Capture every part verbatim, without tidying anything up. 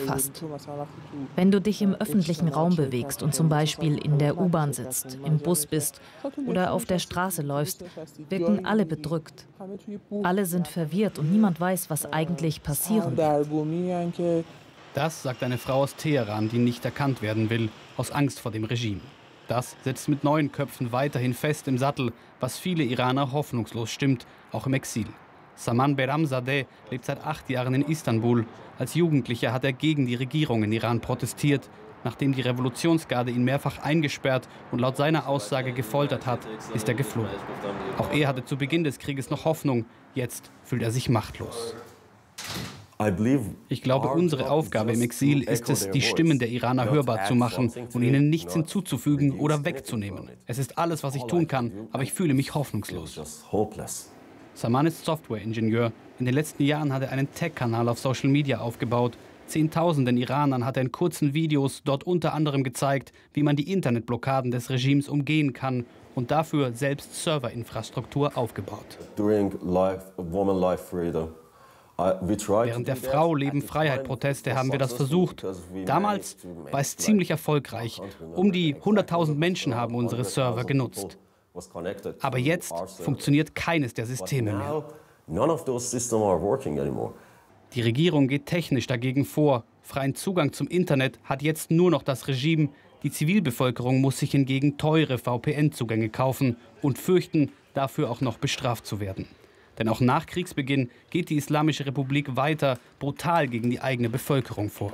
gefasst. Wenn du dich im öffentlichen Raum bewegst und zum Beispiel in der U-Bahn sitzt, im Bus bist oder auf der Straße läufst, wirken alle bedrückt. Alle sind verwirrt und niemand weiß, was eigentlich passieren wird. Das sagt eine Frau aus Teheran, die nicht erkannt werden will, aus Angst vor dem Regime. Das setzt mit neuen Köpfen weiterhin fest im Sattel, was viele Iraner hoffnungslos stimmt, auch im Exil. Saman Behramzadeh lebt seit acht Jahren in Istanbul. Als Jugendlicher hat er gegen die Regierung in Iran protestiert. Nachdem die Revolutionsgarde ihn mehrfach eingesperrt und laut seiner Aussage gefoltert hat, ist er geflohen. Auch er hatte zu Beginn des Krieges noch Hoffnung. Jetzt fühlt er sich machtlos. Ich glaube, unsere Aufgabe im Exil ist es, die Stimmen der Iraner hörbar zu machen und ihnen nichts hinzuzufügen oder wegzunehmen. Es ist alles, was ich tun kann, aber ich fühle mich hoffnungslos. Saman ist Software-Ingenieur. In den letzten Jahren hat er einen Tech-Kanal auf Social Media aufgebaut. Zehntausenden Iranern hat er in kurzen Videos dort unter anderem gezeigt, wie man die Internetblockaden des Regimes umgehen kann und dafür selbst Serverinfrastruktur aufgebaut. Während der Frau Leben Freiheit-Proteste haben wir das versucht. Damals war es ziemlich erfolgreich. Um die hunderttausend Menschen haben unsere Server genutzt. Aber jetzt funktioniert keines der Systeme mehr. Die Regierung geht technisch dagegen vor. Freien Zugang zum Internet hat jetzt nur noch das Regime. Die Zivilbevölkerung muss sich hingegen teure V P N-Zugänge kaufen und fürchten, dafür auch noch bestraft zu werden. Denn auch nach Kriegsbeginn geht die Islamische Republik weiter brutal gegen die eigene Bevölkerung vor.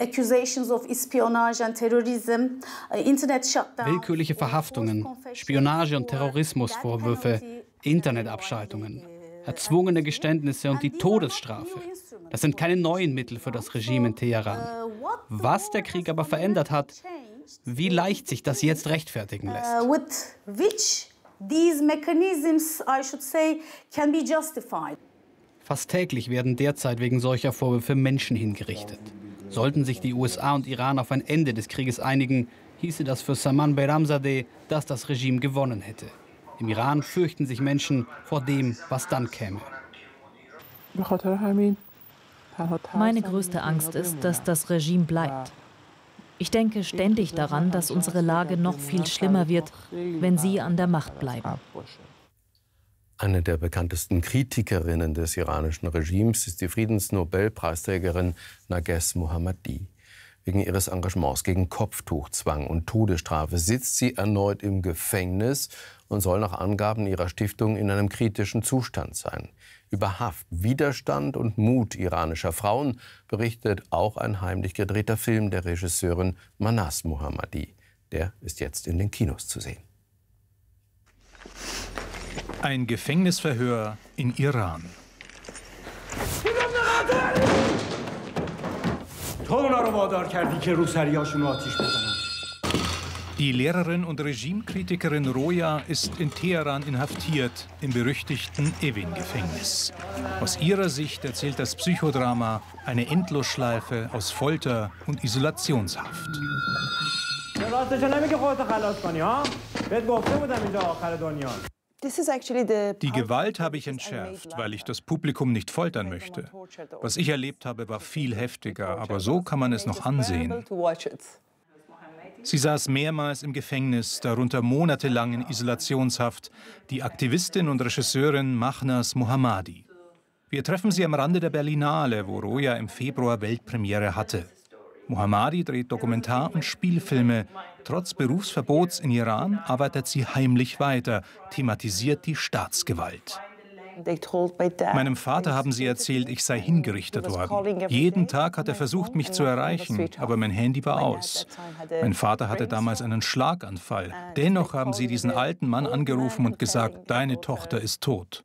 Willkürliche Verhaftungen, Spionage- und Terrorismusvorwürfe, Internetabschaltungen, erzwungene Geständnisse und die Todesstrafe. Das sind keine neuen Mittel für das Regime in Teheran. Was der Krieg aber verändert hat, wie leicht sich das jetzt rechtfertigen lässt. These mechanisms, I should say, can be justified. Fast täglich werden derzeit wegen solcher Vorwürfe Menschen hingerichtet. Sollten sich die U S A und Iran auf ein Ende des Krieges einigen, hieße das für Saman Behramzadeh, dass das Regime gewonnen hätte. Im Iran fürchten sich Menschen vor dem, was dann käme. Meine größte Angst ist, dass das Regime bleibt. Ich denke ständig daran, dass unsere Lage noch viel schlimmer wird, wenn sie an der Macht bleiben. Eine der bekanntesten Kritikerinnen des iranischen Regimes ist die Friedensnobelpreisträgerin Narges Mohammadi. Wegen ihres Engagements gegen Kopftuchzwang und Todesstrafe sitzt sie erneut im Gefängnis und soll nach Angaben ihrer Stiftung in einem kritischen Zustand sein. Über Haft, Widerstand und Mut iranischer Frauen berichtet auch ein heimlich gedrehter Film der Regisseurin Mahnaz Mohammadi. Der ist jetzt in den Kinos zu sehen. Ein Gefängnisverhör in Iran. Die Lehrerin und Regimekritikerin Roja ist in Teheran inhaftiert, im berüchtigten Evin-Gefängnis. Aus ihrer Sicht erzählt das Psychodrama eine Endlosschleife aus Folter und Isolationshaft. Die Gewalt habe ich entschärft, weil ich das Publikum nicht foltern möchte. Was ich erlebt habe, war viel heftiger, aber so kann man es noch ansehen. Sie saß mehrmals im Gefängnis, darunter monatelang in Isolationshaft, die Aktivistin und Regisseurin Mahnaz Mohammadi. Wir treffen sie am Rande der Berlinale, wo Roja im Februar Weltpremiere hatte. Mohammadi dreht Dokumentar- und Spielfilme. Trotz Berufsverbots in Iran arbeitet sie heimlich weiter, thematisiert die Staatsgewalt. Meinem Vater haben sie erzählt, ich sei hingerichtet worden. Jeden Tag hat er versucht, mich zu erreichen, aber mein Handy war aus. Mein Vater hatte damals einen Schlaganfall. Dennoch haben sie diesen alten Mann angerufen und gesagt, deine Tochter ist tot.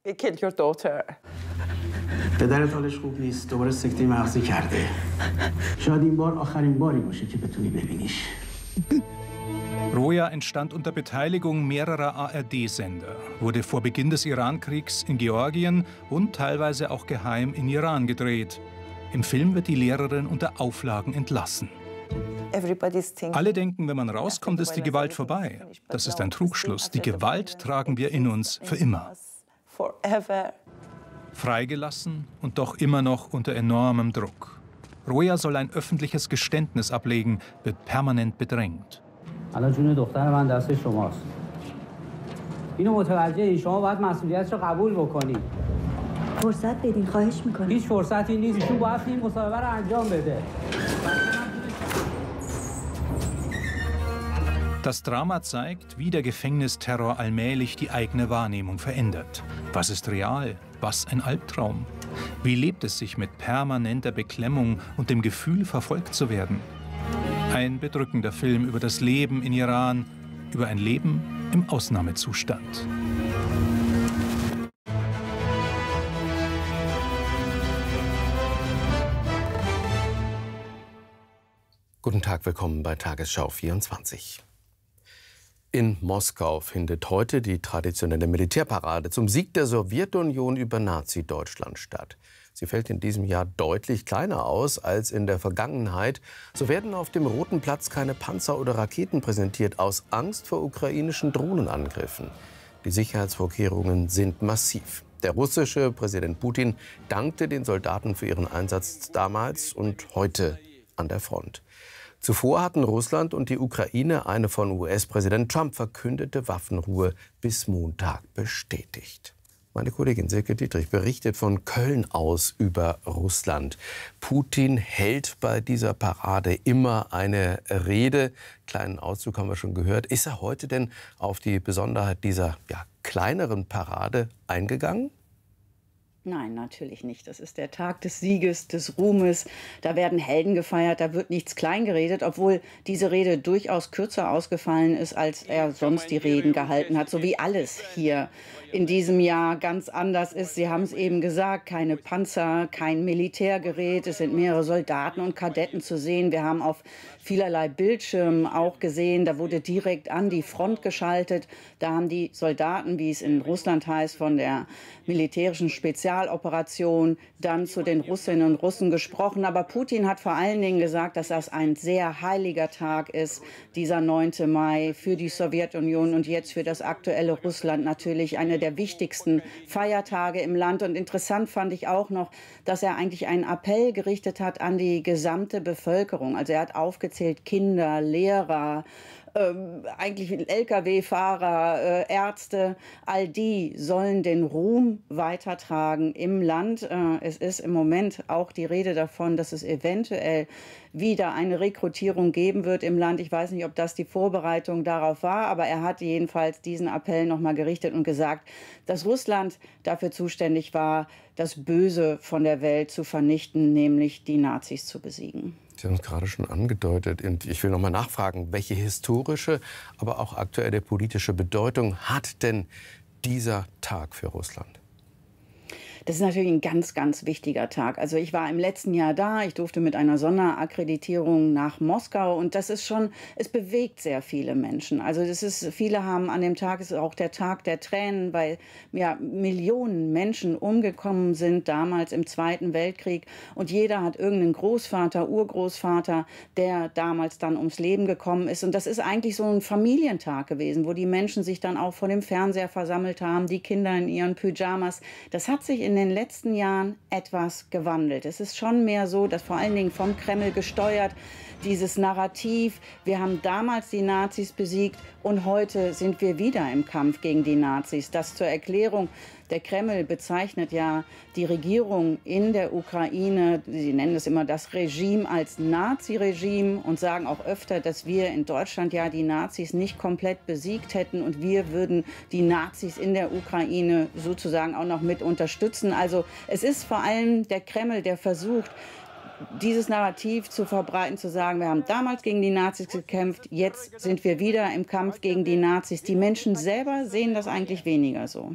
Roja entstand unter Beteiligung mehrerer A R D-Sender, wurde vor Beginn des Irankriegs in Georgien und teilweise auch geheim in Iran gedreht. Im Film wird die Lehrerin unter Auflagen entlassen. Alle denken, wenn man rauskommt, ist die Gewalt vorbei. Das ist ein Trugschluss. Die Gewalt tragen wir in uns für immer. Freigelassen und doch immer noch unter enormem Druck. Roja soll ein öffentliches Geständnis ablegen, wird permanent bedrängt. Das Drama zeigt, wie der Gefängnisterror allmählich die eigene Wahrnehmung verändert. Was ist real? Was ein Albtraum? Wie lebt es sich mit permanenter Beklemmung und dem Gefühl, verfolgt zu werden? Ein bedrückender Film über das Leben in Iran, über ein Leben im Ausnahmezustand. Guten Tag, willkommen bei Tagesschau vierundzwanzig. In Moskau findet heute die traditionelle Militärparade zum Sieg der Sowjetunion über Nazi-Deutschland statt. Sie fällt in diesem Jahr deutlich kleiner aus als in der Vergangenheit. So werden auf dem Roten Platz keine Panzer oder Raketen präsentiert, aus Angst vor ukrainischen Drohnenangriffen. Die Sicherheitsvorkehrungen sind massiv. Der russische Präsident Putin dankte den Soldaten für ihren Einsatz damals und heute an der Front. Zuvor hatten Russland und die Ukraine eine von U S-Präsident Trump verkündete Waffenruhe bis Montag bestätigt. Meine Kollegin Silke Dietrich berichtet von Köln aus über Russland. Putin hält bei dieser Parade immer eine Rede. Kleinen Auszug haben wir schon gehört. Ist er heute denn auf die Besonderheit dieser ja, kleineren Parade eingegangen? Nein, natürlich nicht. Das ist der Tag des Sieges, des Ruhmes. Da werden Helden gefeiert, da wird nichts kleingeredet, obwohl diese Rede durchaus kürzer ausgefallen ist, als er sonst die Reden gehalten hat, so wie alles hier in diesem Jahr ganz anders ist. Sie haben es eben gesagt, keine Panzer, kein Militärgerät, es sind mehrere Soldaten und Kadetten zu sehen. Wir haben auf vielerlei Bildschirmen auch gesehen, da wurde direkt an die Front geschaltet. Da haben die Soldaten, wie es in Russland heißt, von der militärischen Spezialoperation dann zu den Russinnen und Russen gesprochen. Aber Putin hat vor allen Dingen gesagt, dass das ein sehr heiliger Tag ist, dieser neunte Mai für die Sowjetunion und jetzt für das aktuelle Russland natürlich eine der wichtigsten Feiertage im Land. Und interessant fand ich auch noch, dass er eigentlich einen Appell gerichtet hat an die gesamte Bevölkerung. Also er hat aufgezählt Kinder, Lehrer, Ähm, eigentlich L K W-Fahrer, äh, Ärzte, all die sollen den Ruhm weitertragen im Land. Äh, es ist im Moment auch die Rede davon, dass es eventuell wieder eine Rekrutierung geben wird im Land. Ich weiß nicht, ob das die Vorbereitung darauf war, aber er hat jedenfalls diesen Appell noch mal gerichtet und gesagt, dass Russland dafür zuständig war, das Böse von der Welt zu vernichten, nämlich die Nazis zu besiegen. Sie haben es gerade schon angedeutet. Und ich will noch mal nachfragen, welche historische, aber auch aktuelle politische Bedeutung hat denn dieser Tag für Russland? Das ist natürlich ein ganz, ganz wichtiger Tag. Also ich war im letzten Jahr da, ich durfte mit einer Sonderakkreditierung nach Moskau und das ist schon, es bewegt sehr viele Menschen. Also das ist, viele haben an dem Tag, es ist auch der Tag der Tränen, weil ja Millionen Menschen umgekommen sind damals im Zweiten Weltkrieg und jeder hat irgendeinen Großvater, Urgroßvater, der damals dann ums Leben gekommen ist. Und das ist eigentlich so ein Familientag gewesen, wo die Menschen sich dann auch vor dem Fernseher versammelt haben, die Kinder in ihren Pyjamas. Das hat sich in in den letzten Jahren etwas gewandelt. Es ist schon mehr so, dass vor allen Dingen vom Kreml gesteuert dieses Narrativ, wir haben damals die Nazis besiegt und heute sind wir wieder im Kampf gegen die Nazis. Das zur Erklärung. Der Kreml bezeichnet ja die Regierung in der Ukraine, sie nennen es immer das Regime, als Nazi-Regime und sagen auch öfter, dass wir in Deutschland ja die Nazis nicht komplett besiegt hätten und wir würden die Nazis in der Ukraine sozusagen auch noch mit unterstützen. Also es ist vor allem der Kreml, der versucht, dieses Narrativ zu verbreiten, zu sagen, wir haben damals gegen die Nazis gekämpft, jetzt sind wir wieder im Kampf gegen die Nazis. Die Menschen selber sehen das eigentlich weniger so.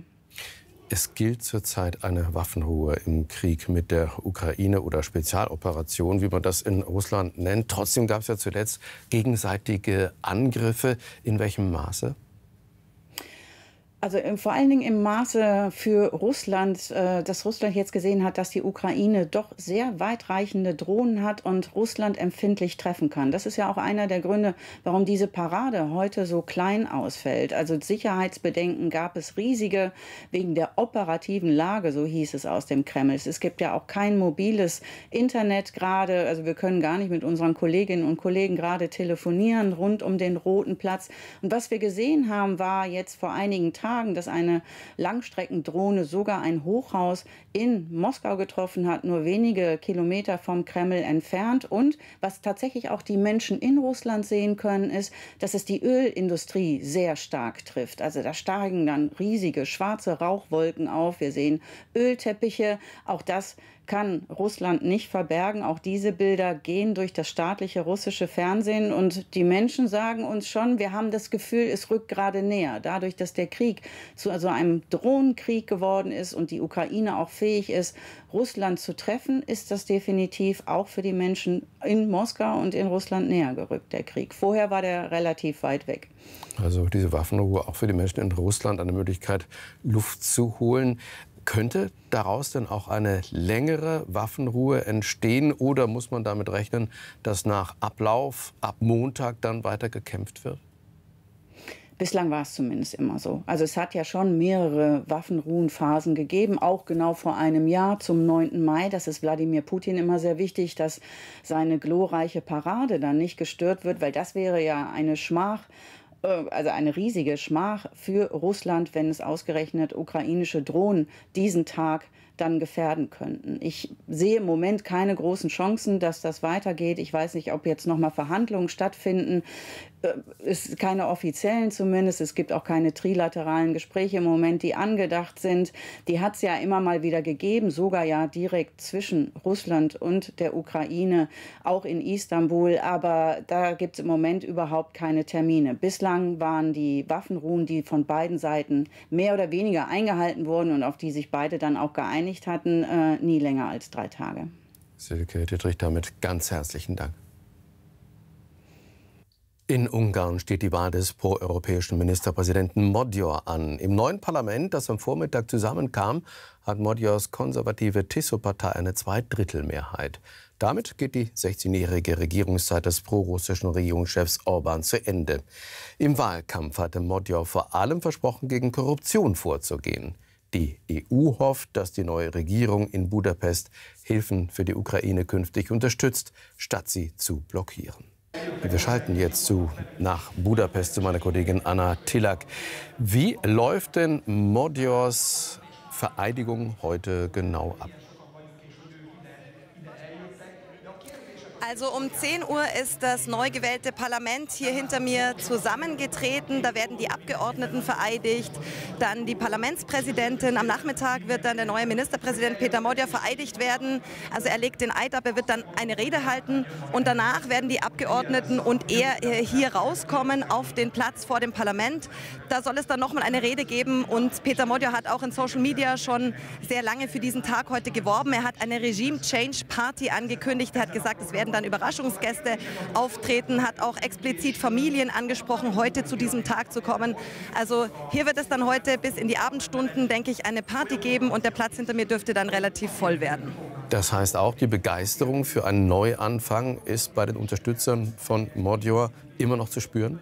Es gilt zurzeit eine Waffenruhe im Krieg mit der Ukraine oder Spezialoperation, wie man das in Russland nennt. Trotzdem gab es ja zuletzt gegenseitige Angriffe. In welchem Maße? Also vor allen Dingen im Maße für Russland, dass Russland jetzt gesehen hat, dass die Ukraine doch sehr weitreichende Drohnen hat und Russland empfindlich treffen kann. Das ist ja auch einer der Gründe, warum diese Parade heute so klein ausfällt. Also Sicherheitsbedenken gab es riesige wegen der operativen Lage, so hieß es aus dem Kreml. Es gibt ja auch kein mobiles Internet gerade. Also wir können gar nicht mit unseren Kolleginnen und Kollegen gerade telefonieren rund um den Roten Platz. Und was wir gesehen haben, war jetzt vor einigen Tagen, dass eine Langstreckendrohne sogar ein Hochhaus in Moskau getroffen hat, nur wenige Kilometer vom Kreml entfernt. Und was tatsächlich auch die Menschen in Russland sehen können, ist, dass es die Ölindustrie sehr stark trifft. Also da steigen dann riesige schwarze Rauchwolken auf. Wir sehen Ölteppiche. Auch das kann Russland nicht verbergen. Auch diese Bilder gehen durch das staatliche russische Fernsehen. Und die Menschen sagen uns schon, wir haben das Gefühl, es rückt gerade näher. Dadurch, dass der Krieg zu so einem Drohnenkrieg geworden ist und die Ukraine auch fähig ist, Russland zu treffen, ist das definitiv auch für die Menschen in Moskau und in Russland näher gerückt, der Krieg. Vorher war der relativ weit weg. Also diese Waffenruhe auch für die Menschen in Russland eine Möglichkeit, Luft zu holen. Könnte daraus denn auch eine längere Waffenruhe entstehen oder muss man damit rechnen, dass nach Ablauf ab Montag dann weiter gekämpft wird? Bislang war es zumindest immer so. Also es hat ja schon mehrere Waffenruhenphasen gegeben, auch genau vor einem Jahr zum neunten Mai. Das ist Wladimir Putin immer sehr wichtig, dass seine glorreiche Parade dann nicht gestört wird, weil das wäre ja eine Schmach, also eine riesige Schmach für Russland, wenn es ausgerechnet ukrainische Drohnen diesen Tag dann gefährden könnten. Ich sehe im Moment keine großen Chancen, dass das weitergeht. Ich weiß nicht, ob jetzt noch mal Verhandlungen stattfinden. Es ist keine offiziellen zumindest. Es gibt auch keine trilateralen Gespräche im Moment, die angedacht sind. Die hat es ja immer mal wieder gegeben, sogar ja direkt zwischen Russland und der Ukraine, auch in Istanbul. Aber da gibt es im Moment überhaupt keine Termine. Bislang waren die Waffenruhen, die von beiden Seiten mehr oder weniger eingehalten wurden und auf die sich beide dann auch geeinigt hatten, äh, nie länger als drei Tage. Silke Dittrich, damit ganz herzlichen Dank. In Ungarn steht die Wahl des proeuropäischen Ministerpräsidenten Magyar an. Im neuen Parlament, das am Vormittag zusammenkam, hat Magyars konservative Tiso-Partei eine Zweidrittelmehrheit. Damit geht die sechzehnjährige Regierungszeit des prorussischen Regierungschefs Orbán zu Ende. Im Wahlkampf hatte Magyar vor allem versprochen, gegen Korruption vorzugehen. Die E U hofft, dass die neue Regierung in Budapest Hilfen für die Ukraine künftig unterstützt, statt sie zu blockieren. Wir schalten jetzt zu nach Budapest zu meiner Kollegin Anna Tillak. Wie läuft denn Magyars Vereidigung heute genau ab? Also um zehn Uhr ist das neu gewählte Parlament hier hinter mir zusammengetreten. Da werden die Abgeordneten vereidigt, dann die Parlamentspräsidentin. Am Nachmittag wird dann der neue Ministerpräsident Péter Magyar vereidigt werden. Also er legt den Eid ab, er wird dann eine Rede halten und danach werden die Abgeordneten und er hier rauskommen auf den Platz vor dem Parlament. Da soll es dann nochmal eine Rede geben und Péter Magyar hat auch in Social Media schon sehr lange für diesen Tag heute geworben. Er hat eine Regime Change Party angekündigt. Er hat gesagt, es werden dann Überraschungsgäste auftreten, hat auch explizit Familien angesprochen, heute zu diesem Tag zu kommen. Also hier wird es dann heute bis in die Abendstunden, denke ich, eine Party geben und der Platz hinter mir dürfte dann relativ voll werden. Das heißt auch, die Begeisterung für einen Neuanfang ist bei den Unterstützern von Magyar immer noch zu spüren?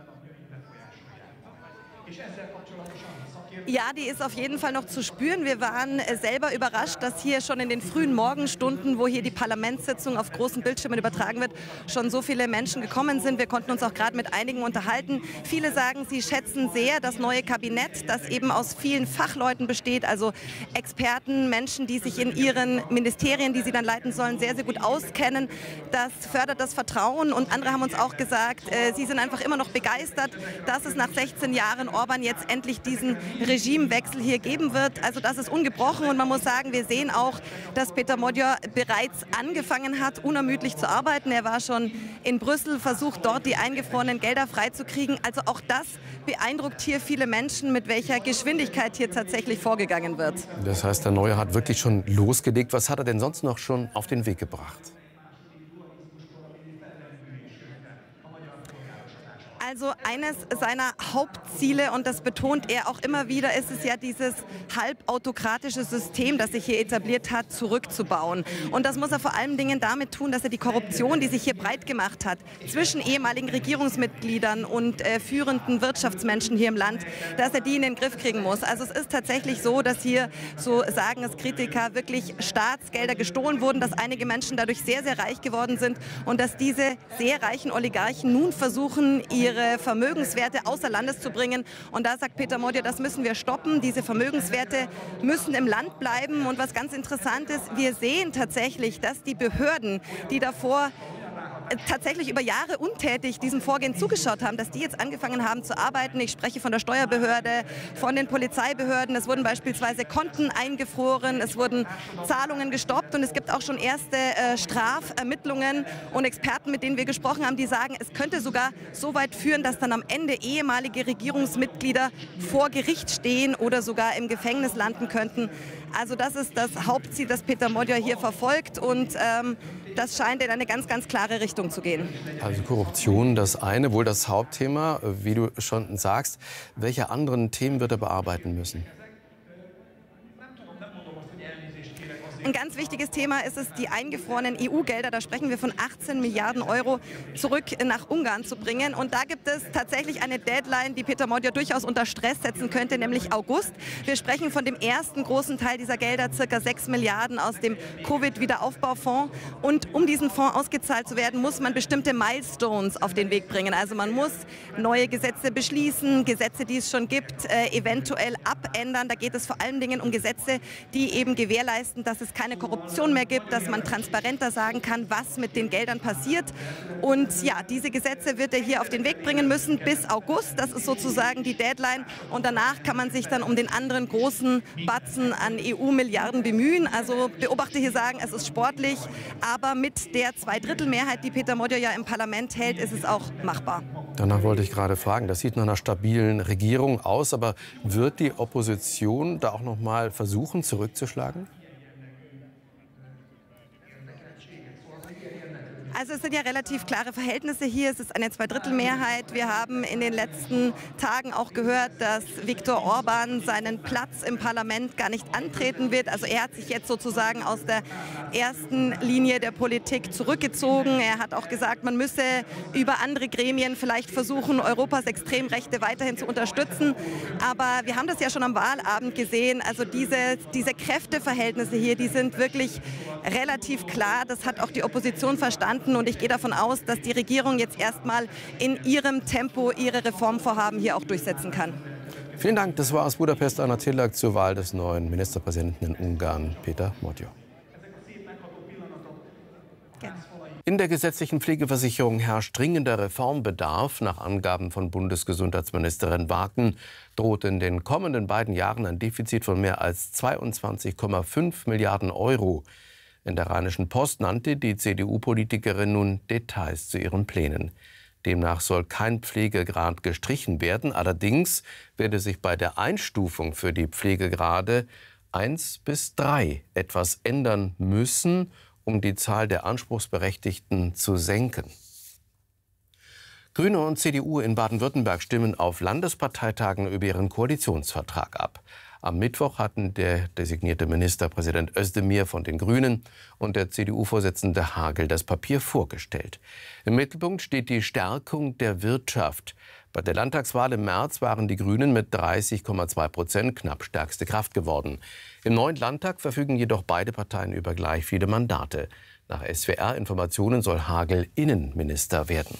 Ja, die ist auf jeden Fall noch zu spüren. Wir waren selber überrascht, dass hier schon in den frühen Morgenstunden, wo hier die Parlamentssitzung auf großen Bildschirmen übertragen wird, schon so viele Menschen gekommen sind. Wir konnten uns auch gerade mit einigen unterhalten. Viele sagen, sie schätzen sehr das neue Kabinett, das eben aus vielen Fachleuten besteht, also Experten, Menschen, die sich in ihren Ministerien, die sie dann leiten sollen, sehr, sehr gut auskennen. Das fördert das Vertrauen und andere haben uns auch gesagt, äh, sie sind einfach immer noch begeistert, dass es nach sechzehn Jahren Orbán jetzt endlich diesen Regimewechsel hier geben wird. Also das ist ungebrochen und man muss sagen, wir sehen auch, dass Péter Magyar bereits angefangen hat, unermüdlich zu arbeiten. Er war schon in Brüssel, versucht dort die eingefrorenen Gelder freizukriegen. Also auch das beeindruckt hier viele Menschen, mit welcher Geschwindigkeit hier tatsächlich vorgegangen wird. Das heißt, der Neue hat wirklich schon losgelegt. Was hat er denn sonst noch schon auf den Weg gebracht? Also eines seiner Hauptziele, und das betont er auch immer wieder, ist es ja, dieses halbautokratische System, das sich hier etabliert hat, zurückzubauen. Und das muss er vor allen Dingen damit tun, dass er die Korruption, die sich hier breit gemacht hat, zwischen ehemaligen Regierungsmitgliedern und äh, führenden Wirtschaftsmenschen hier im Land, dass er die in den Griff kriegen muss. Also es ist tatsächlich so, dass hier, so sagen es Kritiker, wirklich Staatsgelder gestohlen wurden, dass einige Menschen dadurch sehr, sehr reich geworden sind und dass diese sehr reichen Oligarchen nun versuchen, ihre ihre Vermögenswerte außer Landes zu bringen. Und da sagt Peter Modjo, das müssen wir stoppen. Diese Vermögenswerte müssen im Land bleiben. Und was ganz interessant ist, wir sehen tatsächlich, dass die Behörden, die davor tatsächlich über Jahre untätig diesem Vorgehen zugeschaut haben, dass die jetzt angefangen haben zu arbeiten. Ich spreche von der Steuerbehörde, von den Polizeibehörden. Es wurden beispielsweise Konten eingefroren, es wurden Zahlungen gestoppt und es gibt auch schon erste äh, Strafermittlungen und Experten, mit denen wir gesprochen haben, die sagen, es könnte sogar so weit führen, dass dann am Ende ehemalige Regierungsmitglieder vor Gericht stehen oder sogar im Gefängnis landen könnten. Also das ist das Hauptziel, das Peter Modjo hier verfolgt und ähm, das scheint in eine ganz, ganz klare Richtung zu gehen. Also Korruption, das eine, wohl das Hauptthema, wie du schon sagst. Welche anderen Themen wird er bearbeiten müssen? Ein ganz wichtiges Thema ist es, die eingefrorenen E U-Gelder, da sprechen wir von achtzehn Milliarden Euro, zurück nach Ungarn zu bringen. Und da gibt es tatsächlich eine Deadline, die Peter Modjo durchaus unter Stress setzen könnte, nämlich August. Wir sprechen von dem ersten großen Teil dieser Gelder, circa sechs Milliarden aus dem Covid-Wiederaufbaufonds. Und um diesen Fonds ausgezahlt zu werden, muss man bestimmte Milestones auf den Weg bringen. Also man muss neue Gesetze beschließen, Gesetze, die es schon gibt, äh, eventuell abändern. Da geht es vor allen Dingen um Gesetze, die eben gewährleisten, dass es keine Korruption mehr gibt, dass man transparenter sagen kann, was mit den Geldern passiert. Und ja, diese Gesetze wird er hier auf den Weg bringen müssen bis August. Das ist sozusagen die Deadline. Und danach kann man sich dann um den anderen großen Batzen an E U-Milliarden bemühen. Also Beobachter hier sagen, es ist sportlich, aber mit der Zweidrittelmehrheit, die Peter Modjo ja im Parlament hält, ist es auch machbar. Danach wollte ich gerade fragen, das sieht nach einer stabilen Regierung aus, aber wird die Opposition da auch noch mal versuchen, zurückzuschlagen? Also es sind ja relativ klare Verhältnisse hier. Es ist eine Zweidrittelmehrheit. Wir haben in den letzten Tagen auch gehört, dass Viktor Orban seinen Platz im Parlament gar nicht antreten wird. Also er hat sich jetzt sozusagen aus der ersten Linie der Politik zurückgezogen. Er hat auch gesagt, man müsse über andere Gremien vielleicht versuchen, Europas Extremrechte weiterhin zu unterstützen. Aber wir haben das ja schon am Wahlabend gesehen. Also diese, diese Kräfteverhältnisse hier, die sind wirklich relativ klar. Das hat auch die Opposition verstanden. Und ich gehe davon aus, dass die Regierung jetzt erstmal in ihrem Tempo ihre Reformvorhaben hier auch durchsetzen kann. Vielen Dank. Das war aus Budapest Anna Tillak zur Wahl des neuen Ministerpräsidenten in Ungarn, Peter Modjo. Gerne. In der gesetzlichen Pflegeversicherung herrscht dringender Reformbedarf. Nach Angaben von Bundesgesundheitsministerin Waken droht in den kommenden beiden Jahren ein Defizit von mehr als zweiundzwanzig Komma fünf Milliarden Euro. In der Rheinischen Post nannte die C D U-Politikerin nun Details zu ihren Plänen. Demnach soll kein Pflegegrad gestrichen werden. Allerdings werde sich bei der Einstufung für die Pflegegrade eins bis drei etwas ändern müssen, um die Zahl der Anspruchsberechtigten zu senken. Grüne und C D U in Baden-Württemberg stimmen auf Landesparteitagen über ihren Koalitionsvertrag ab. Am Mittwoch hatten der designierte Ministerpräsident Özdemir von den Grünen und der C D U-Vorsitzende Hagel das Papier vorgestellt. Im Mittelpunkt steht die Stärkung der Wirtschaft. Bei der Landtagswahl im März waren die Grünen mit dreißig Komma zwei Prozent knapp stärkste Kraft geworden. Im neuen Landtag verfügen jedoch beide Parteien über gleich viele Mandate. Nach S W R-Informationen soll Hagel Innenminister werden.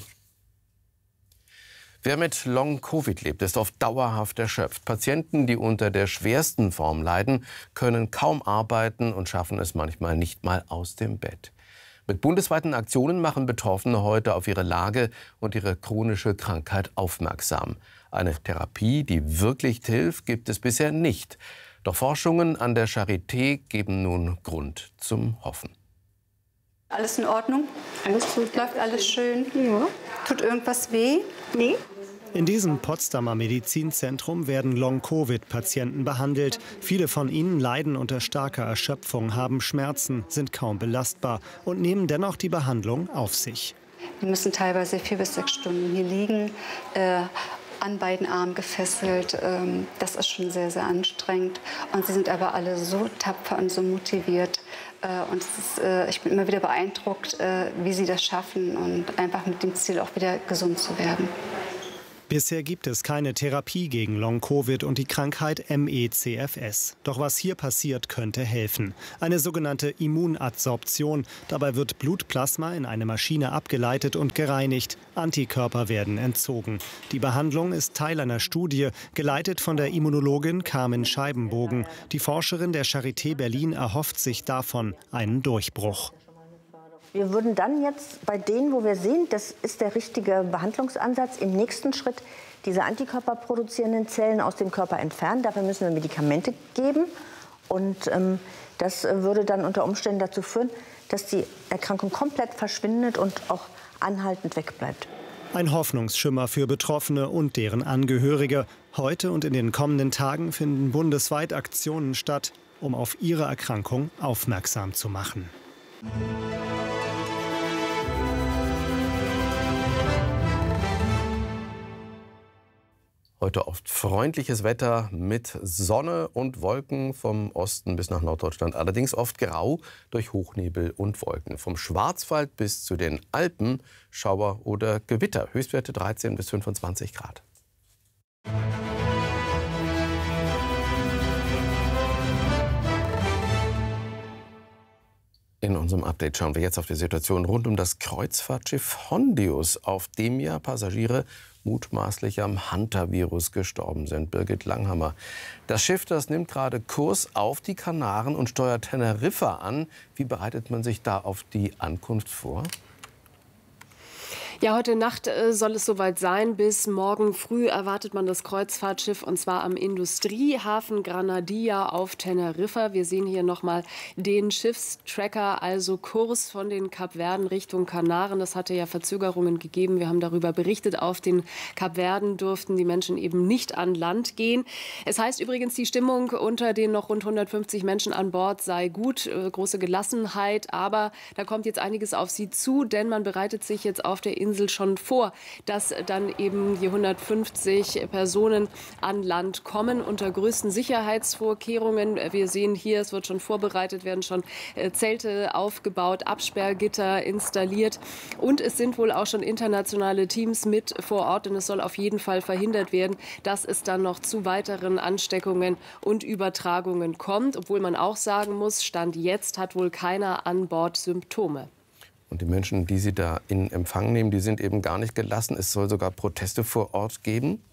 Wer mit Long-Covid lebt, ist oft dauerhaft erschöpft. Patienten, die unter der schwersten Form leiden, können kaum arbeiten und schaffen es manchmal nicht mal aus dem Bett. Mit bundesweiten Aktionen machen Betroffene heute auf ihre Lage und ihre chronische Krankheit aufmerksam. Eine Therapie, die wirklich hilft, gibt es bisher nicht. Doch Forschungen an der Charité geben nun Grund zum Hoffen. Alles in Ordnung? Alles gut. Läuft alles schön? Ja. Tut irgendwas weh? Nee. In diesem Potsdamer Medizinzentrum werden Long-Covid-Patienten behandelt. Viele von ihnen leiden unter starker Erschöpfung, haben Schmerzen, sind kaum belastbar und nehmen dennoch die Behandlung auf sich. Die müssen teilweise vier bis sechs Stunden hier liegen, äh, an beiden Armen gefesselt. Ähm, das ist schon sehr, sehr anstrengend. Und sie sind aber alle so tapfer und so motiviert. Äh, und es ist, äh, ich bin immer wieder beeindruckt, äh, wie sie das schaffen und einfach mit dem Ziel auch wieder gesund zu werden. Bisher gibt es keine Therapie gegen Long-Covid und die Krankheit M E C F S. Doch was hier passiert, könnte helfen. Eine sogenannte Immunadsorption. Dabei wird Blutplasma in eine Maschine abgeleitet und gereinigt. Antikörper werden entzogen. Die Behandlung ist Teil einer Studie, geleitet von der Immunologin Carmen Scheibenbogen. Die Forscherin der Charité Berlin erhofft sich davon einen Durchbruch. Wir würden dann jetzt bei denen, wo wir sehen, das ist der richtige Behandlungsansatz, im nächsten Schritt diese antikörperproduzierenden Zellen aus dem Körper entfernen. Dafür müssen wir Medikamente geben. Und ähm, das würde dann unter Umständen dazu führen, dass die Erkrankung komplett verschwindet und auch anhaltend wegbleibt. Ein Hoffnungsschimmer für Betroffene und deren Angehörige. Heute und in den kommenden Tagen finden bundesweit Aktionen statt, um auf ihre Erkrankung aufmerksam zu machen. Heute oft freundliches Wetter mit Sonne und Wolken vom Osten bis nach Norddeutschland. Allerdings oft grau durch Hochnebel und Wolken. Vom Schwarzwald bis zu den Alpen Schauer oder Gewitter. Höchstwerte dreizehn bis fünfundzwanzig Grad. In unserem Update schauen wir jetzt auf die Situation rund um das Kreuzfahrtschiff Hondius, auf dem ja Passagiere mutmaßlich am Hantavirus gestorben sind. Birgit Langhammer. Das Schiff, das nimmt gerade Kurs auf die Kanaren und steuert Teneriffa an. Wie bereitet man sich da auf die Ankunft vor? Ja, heute Nacht äh, soll es soweit sein. Bis morgen früh erwartet man das Kreuzfahrtschiff, und zwar am Industriehafen Granadilla auf Teneriffa. Wir sehen hier nochmal den Schiffstracker, also Kurs von den Kapverden Richtung Kanaren. Das hatte ja Verzögerungen gegeben. Wir haben darüber berichtet. Auf den Kapverden durften die Menschen eben nicht an Land gehen. Es heißt übrigens, die Stimmung unter den noch rund hundertfünfzig Menschen an Bord sei gut, äh, große Gelassenheit. Aber da kommt jetzt einiges auf sie zu, denn man bereitet sich jetzt auf der Insel schon vor, dass dann eben die hundertfünfzig Personen an Land kommen unter größten Sicherheitsvorkehrungen. Wir sehen hier, es wird schon vorbereitet, werden schon Zelte aufgebaut, Absperrgitter installiert und es sind wohl auch schon internationale Teams mit vor Ort, denn es soll auf jeden Fall verhindert werden, dass es dann noch zu weiteren Ansteckungen und Übertragungen kommt, obwohl man auch sagen muss, Stand jetzt hat wohl keiner an Bord Symptome. Und die Menschen, die Sie da in Empfang nehmen, die sind eben gar nicht gelassen. Es soll sogar Proteste vor Ort geben.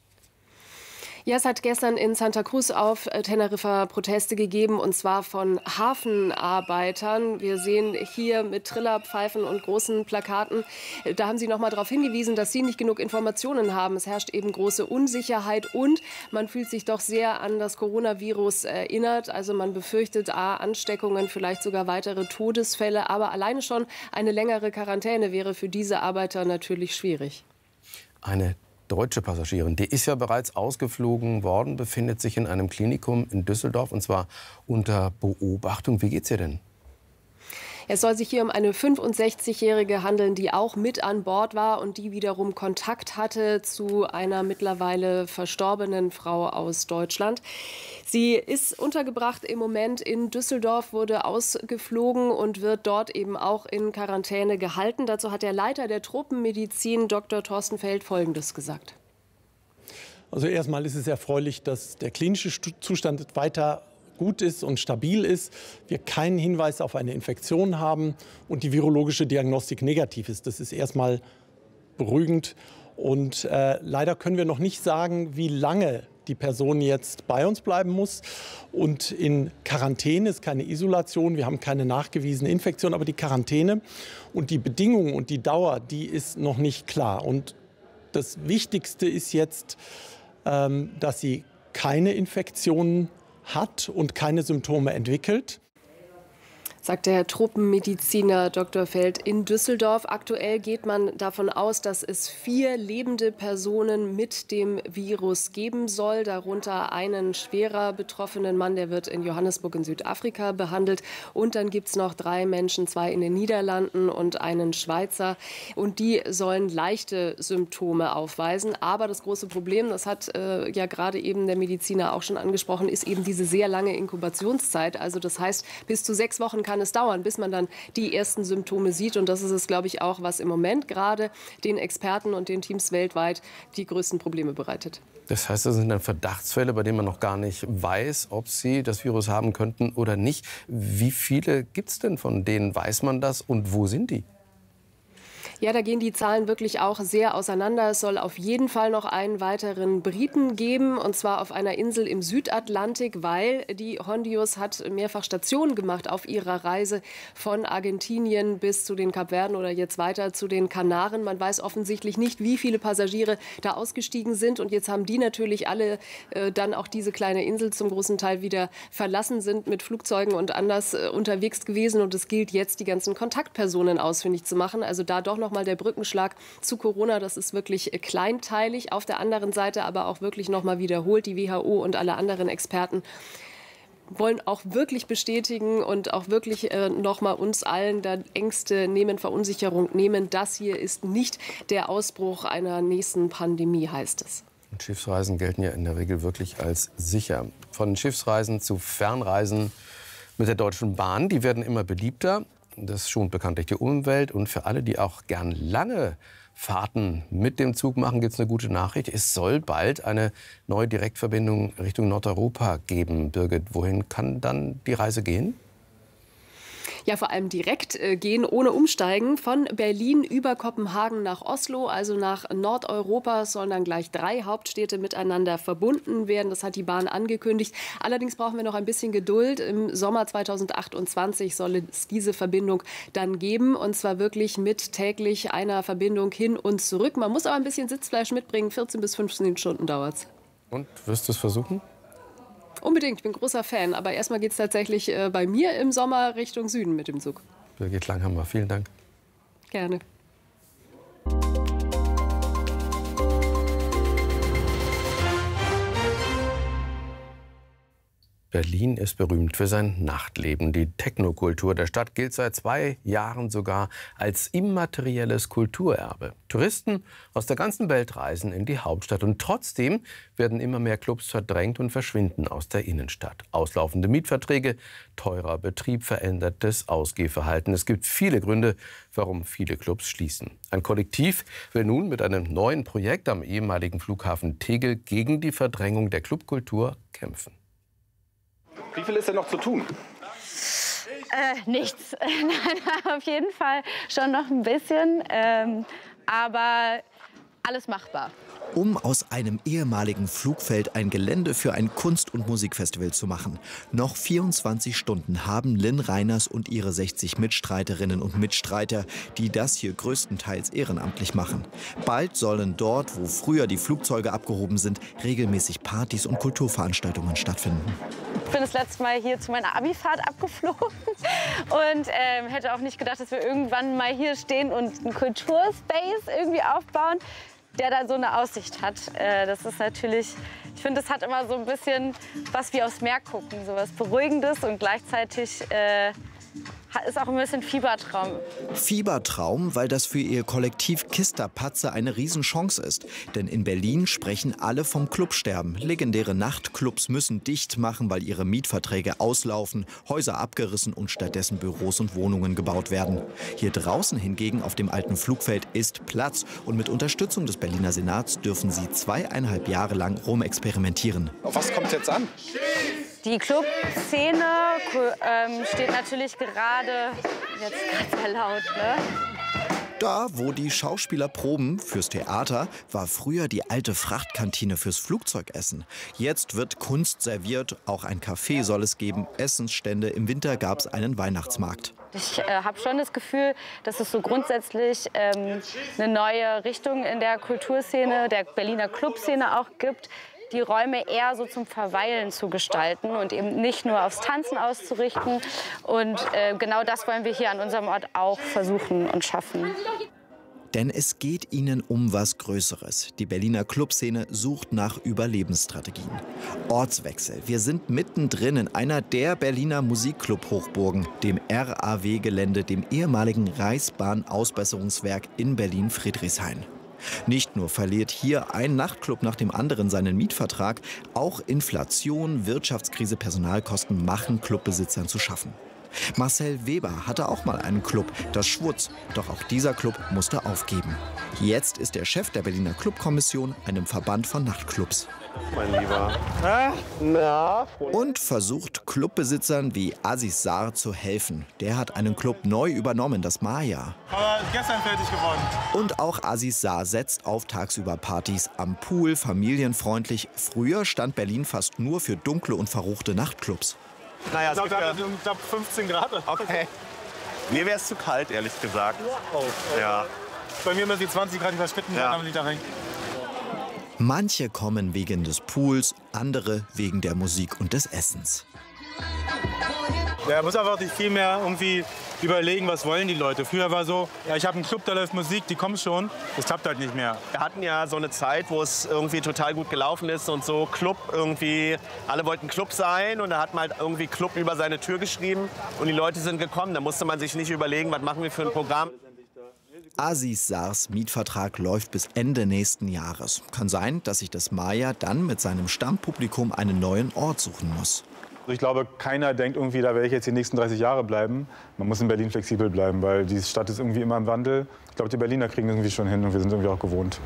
Ja, es hat gestern in Santa Cruz auf Teneriffa Proteste gegeben, und zwar von Hafenarbeitern. Wir sehen hier mit Trillerpfeifen und großen Plakaten, da haben sie noch mal darauf hingewiesen, dass sie nicht genug Informationen haben. Es herrscht eben große Unsicherheit und man fühlt sich doch sehr an das Coronavirus erinnert. Also man befürchtet A, Ansteckungen, vielleicht sogar weitere Todesfälle. Aber alleine schon eine längere Quarantäne wäre für diese Arbeiter natürlich schwierig. Eine deutsche Passagierin, die ist ja bereits ausgeflogen worden, befindet sich in einem Klinikum in Düsseldorf, und zwar unter Beobachtung. Wie geht's ihr denn? Es soll sich hier um eine fünfundsechzigjährige handeln, die auch mit an Bord war und die wiederum Kontakt hatte zu einer mittlerweile verstorbenen Frau aus Deutschland. Sie ist untergebracht im Moment in Düsseldorf, wurde ausgeflogen und wird dort eben auch in Quarantäne gehalten. Dazu hat der Leiter der Tropenmedizin, Doktor Thorsten Feld, Folgendes gesagt. Also erstmal ist es erfreulich, dass der klinische Zustand weiter gut ist und stabil ist, wir keinen Hinweis auf eine Infektion haben und die virologische Diagnostik negativ ist. Das ist erstmal beruhigend. Und äh, leider können wir noch nicht sagen, wie lange die Person jetzt bei uns bleiben muss. Und in Quarantäne ist keine Isolation, wir haben keine nachgewiesene Infektion, aber die Quarantäne und die Bedingungen und die Dauer, die ist noch nicht klar. Und das Wichtigste ist jetzt, ähm, dass sie keine Infektionen hat und keine Symptome entwickelt. sagt der Truppenmediziner Doktor Feld in Düsseldorf. Aktuell geht man davon aus, dass es vier lebende Personen mit dem Virus geben soll, darunter einen schwerer betroffenen Mann, der wird in Johannesburg in Südafrika behandelt. Und dann gibt es noch drei Menschen, zwei in den Niederlanden und einen Schweizer. Und die sollen leichte Symptome aufweisen. Aber das große Problem, das hat äh, ja gerade eben der Mediziner auch schon angesprochen, ist eben diese sehr lange Inkubationszeit. Also das heißt, bis zu sechs Wochen kann es dauern, bis man dann die ersten Symptome sieht. Und das ist es, glaube ich, auch, was im Moment gerade den Experten und den Teams weltweit die größten Probleme bereitet. Das heißt, das sind dann Verdachtsfälle, bei denen man noch gar nicht weiß, ob sie das Virus haben könnten oder nicht. Wie viele gibt es denn von denen? Weiß man das und wo sind die? Ja, da gehen die Zahlen wirklich auch sehr auseinander. Es soll auf jeden Fall noch einen weiteren Briten geben, und zwar auf einer Insel im Südatlantik, weil die Hondius hat mehrfach Stationen gemacht auf ihrer Reise von Argentinien bis zu den Kapverden oder jetzt weiter zu den Kanaren. Man weiß offensichtlich nicht, wie viele Passagiere da ausgestiegen sind. Und jetzt haben die natürlich alle äh, dann auch diese kleine Insel zum großen Teil wieder verlassen, sind mit Flugzeugen und anders äh, unterwegs gewesen. Und es gilt jetzt, die ganzen Kontaktpersonen ausfindig zu machen. Also da doch noch mal der Brückenschlag zu Corona, das ist wirklich kleinteilig. Auf der anderen Seite aber auch wirklich noch mal wiederholt, die W H O und alle anderen Experten wollen auch wirklich bestätigen und auch wirklich äh, noch mal uns allen da Ängste nehmen, Verunsicherung nehmen. Das hier ist nicht der Ausbruch einer nächsten Pandemie, heißt es. Und Schiffsreisen gelten ja in der Regel wirklich als sicher. Von Schiffsreisen zu Fernreisen mit der Deutschen Bahn, die werden immer beliebter. Das schont bekanntlich die Umwelt. Und für alle, die auch gern lange Fahrten mit dem Zug machen, gibt es eine gute Nachricht. Es soll bald eine neue Direktverbindung Richtung Nordeuropa geben. Birgit, wohin kann dann die Reise gehen? Ja, vor allem direkt äh, gehen, ohne Umsteigen. Von Berlin über Kopenhagen nach Oslo, also nach Nordeuropa, sollen dann gleich drei Hauptstädte miteinander verbunden werden. Das hat die Bahn angekündigt. Allerdings brauchen wir noch ein bisschen Geduld. Im Sommer zweitausendachtundzwanzig soll es diese Verbindung dann geben. Und zwar wirklich mit täglich einer Verbindung hin und zurück. Man muss aber ein bisschen Sitzfleisch mitbringen. vierzehn bis fünfzehn Stunden dauert es. Und wirst du es versuchen? Unbedingt, ich bin großer Fan. Aber erstmal geht es tatsächlich äh, bei mir im Sommer Richtung Süden mit dem Zug. Birgit Langhammer, vielen Dank. Gerne. Berlin ist berühmt für sein Nachtleben. Die Technokultur der Stadt gilt seit zwei Jahren sogar als immaterielles Kulturerbe. Touristen aus der ganzen Welt reisen in die Hauptstadt. Und trotzdem werden immer mehr Clubs verdrängt und verschwinden aus der Innenstadt. Auslaufende Mietverträge, teurer Betrieb, verändertes Ausgehverhalten. Es gibt viele Gründe, warum viele Clubs schließen. Ein Kollektiv will nun mit einem neuen Projekt am ehemaligen Flughafen Tegel gegen die Verdrängung der Clubkultur kämpfen. Wie viel ist denn noch zu tun? Äh, nichts. Nein, auf jeden Fall schon noch ein bisschen, ähm, aber alles machbar. Um aus einem ehemaligen Flugfeld ein Gelände für ein Kunst- und Musikfestival zu machen. Noch vierundzwanzig Stunden haben Lynn Reiners und ihre sechzig Mitstreiterinnen und Mitstreiter, die das hier größtenteils ehrenamtlich machen. Bald sollen dort, wo früher die Flugzeuge abgehoben sind, regelmäßig Partys und Kulturveranstaltungen stattfinden. Ich bin das letzte Mal hier zu meiner Abifahrt abgeflogen und ähm, hätte auch nicht gedacht, dass wir irgendwann mal hier stehen und einen Kulturspace irgendwie aufbauen, der da so eine Aussicht hat. Äh, das ist natürlich, ich finde, das hat immer so ein bisschen was wie aufs Meer gucken, so was Beruhigendes und gleichzeitig äh, ist auch ein bisschen Fiebertraum. Fiebertraum, weil das für ihr Kollektiv Kisterpatze eine Riesenchance ist. Denn in Berlin sprechen alle vom Clubsterben. Legendäre Nachtclubs müssen dicht machen, weil ihre Mietverträge auslaufen, Häuser abgerissen und stattdessen Büros und Wohnungen gebaut werden. Hier draußen hingegen auf dem alten Flugfeld ist Platz. Und mit Unterstützung des Berliner Senats dürfen sie zweieinhalb Jahre lang rumexperimentieren. Auf was kommt es jetzt an? Die Clubszene ähm, steht natürlich gerade, jetzt gerade sehr laut, ne? Da, wo die Schauspieler proben fürs Theater, war früher die alte Frachtkantine fürs Flugzeugessen. Jetzt wird Kunst serviert, auch ein Café soll es geben, Essensstände. Im Winter gab es einen Weihnachtsmarkt. Ich äh, habe schon das Gefühl, dass es so grundsätzlich ähm, eine neue Richtung in der Kulturszene, der Berliner Clubszene auch gibt, die Räume eher so zum Verweilen zu gestalten und eben nicht nur aufs Tanzen auszurichten. Und äh, genau das wollen wir hier an unserem Ort auch versuchen und schaffen. Denn es geht ihnen um was Größeres. Die Berliner Clubszene sucht nach Überlebensstrategien. Ortswechsel. Wir sind mittendrin in einer der Berliner Musikclub-Hochburgen, dem R A W-Gelände, dem ehemaligen Reichsbahn-Ausbesserungswerk in Berlin-Friedrichshain. Nicht nur verliert hier ein Nachtclub nach dem anderen seinen Mietvertrag, auch Inflation, Wirtschaftskrise, Personalkosten machen Clubbesitzern zu schaffen. Marcel Weber hatte auch mal einen Club, das Schwutz. Doch auch dieser Club musste aufgeben. Jetzt ist er Chef der Berliner Clubkommission, einem Verband von Nachtclubs. Mein Lieber. Ah, na? Und versucht Clubbesitzern wie Aziz Sar zu helfen. Der hat einen Club neu übernommen, das Maya. Aber gestern fertig geworden. Und auch Aziz Sar setzt auf tagsüber Partys am Pool, familienfreundlich. Früher stand Berlin fast nur für dunkle und verruchte Nachtclubs. Naja, es ich glaube, ja fünfzehn Grad. Okay. Mir wäre es zu kalt, ehrlich gesagt. Wow. Ja. Bei mir müssen die zwanzig Grad überschritten werden, ja. ich da rein. Manche kommen wegen des Pools, andere wegen der Musik und des Essens. Ja, man muss einfach sich viel mehr irgendwie überlegen, was wollen die Leute. Früher war so, ja, ich habe einen Club, da läuft Musik, die kommen schon. Das klappt halt nicht mehr. Wir hatten ja so eine Zeit, wo es irgendwie total gut gelaufen ist und so Club irgendwie, alle wollten Club sein und da hat man halt irgendwie Club über seine Tür geschrieben und die Leute sind gekommen. Da musste man sich nicht überlegen, was machen wir für ein Programm. Aziz Sars Mietvertrag läuft bis Ende nächsten Jahres. Kann sein, dass sich das Maya dann mit seinem Stammpublikum einen neuen Ort suchen muss. Ich glaube, keiner denkt irgendwie, da werde ich jetzt die nächsten dreißig Jahre bleiben. Man muss in Berlin flexibel bleiben, weil die Stadt ist irgendwie immer im Wandel. Ich glaube, die Berliner kriegen das irgendwie schon hin und wir sind irgendwie auch gewohnt.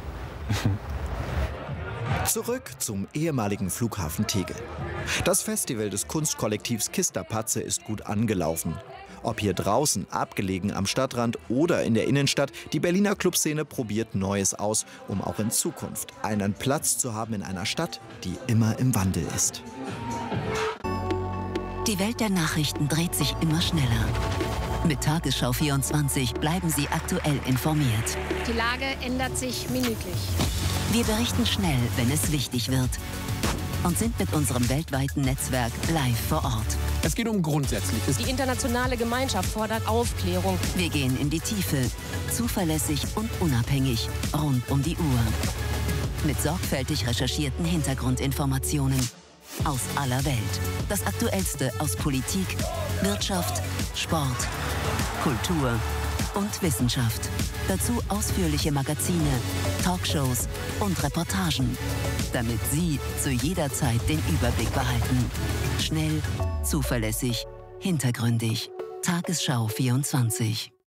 Zurück zum ehemaligen Flughafen Tegel. Das Festival des Kunstkollektivs Kisterpatze ist gut angelaufen. Ob hier draußen, abgelegen am Stadtrand oder in der Innenstadt, die Berliner Clubszene probiert Neues aus, um auch in Zukunft einen Platz zu haben in einer Stadt, die immer im Wandel ist. Die Welt der Nachrichten dreht sich immer schneller. Mit Tagesschau vierundzwanzig bleiben Sie aktuell informiert. Die Lage ändert sich minütlich. Wir berichten schnell, wenn es wichtig wird. Und sind mit unserem weltweiten Netzwerk live vor Ort. Es geht um Grundsätzliches. Die internationale Gemeinschaft fordert Aufklärung. Wir gehen in die Tiefe, zuverlässig und unabhängig, rund um die Uhr. Mit sorgfältig recherchierten Hintergrundinformationen aus aller Welt. Das Aktuellste aus Politik, Wirtschaft, Sport, Kultur und Wissenschaft. Dazu ausführliche Magazine, Talkshows und Reportagen, damit Sie zu jeder Zeit den Überblick behalten. Schnell, zuverlässig, hintergründig. Tagesschau vierundzwanzig.